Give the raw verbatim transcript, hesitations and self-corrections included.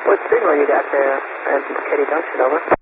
What signal you got there at Katy Junction, over?